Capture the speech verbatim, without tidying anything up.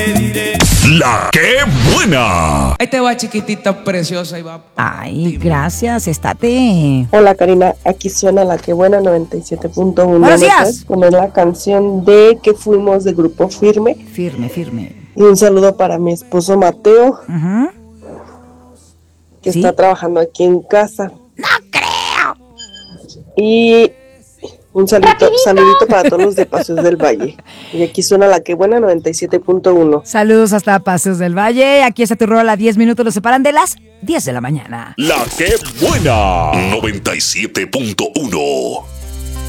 La que buena. Ahí te va, chiquitita preciosa. Y va. Ay, gracias, estate. Hola Karina, aquí suena La que buena noventa y siete punto uno. Buenos días. ¿Puedes poner la canción de Que fuimos de Grupo Firme? Firme, firme. Y un saludo para mi esposo Mateo, Uh-huh. que ¿Sí? está trabajando aquí en casa. ¡No creo! Y un saludito, saludito para todos los de Paseos del Valle. Y aquí suena La que buena noventa y siete punto uno. Saludos hasta Paseos del Valle. Aquí está tu rola. diez minutos los separan de las diez de la mañana. La que buena noventa y siete punto uno.